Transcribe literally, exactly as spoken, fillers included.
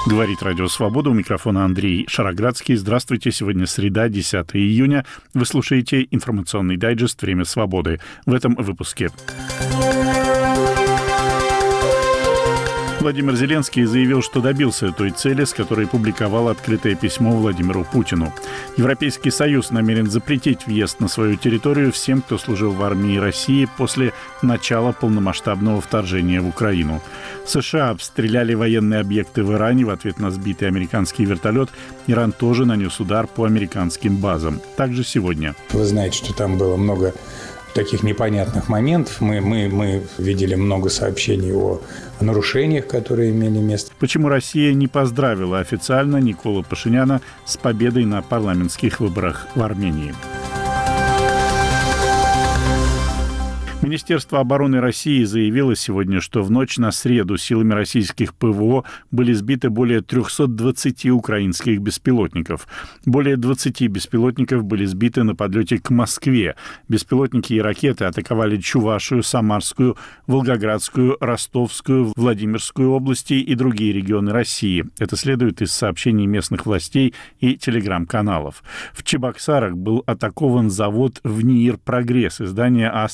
Говорит Радио Свобода, у микрофона Андрей Шароградский. Здравствуйте, сегодня среда, десятое июня. Вы слушаете информационный дайджест «Время свободы». В этом выпуске. Владимир Зеленский заявил, что добился той цели, с которой публиковал открытое письмо Владимиру Путину. Европейский Союз намерен запретить въезд на свою территорию всем, кто служил в армии России после начала полномасштабного вторжения в Украину. США обстреляли военные объекты в Иране в ответ на сбитый американский вертолет. Иран тоже нанес удар по американским базам. Также сегодня. Вы знаете, что там было много таких непонятных моментов. Мы, мы, мы видели много сообщений о нарушениях, которые имели место. Почему Россия не поздравила официально Николу Пашиняна с победой на парламентских выборах в Армении? Министерство обороны России заявило сегодня, что в ночь на среду силами российских ПВО были сбиты более триста двадцать украинских беспилотников. Более двадцати беспилотников были сбиты на подлете к Москве. Беспилотники и ракеты атаковали Чувашию, Самарскую, Волгоградскую, Ростовскую, Владимирскую области и другие регионы России. Это следует из сообщений местных властей и телеграм-каналов. В Чебоксарах был атакован завод «ВНИИР Прогресс», издание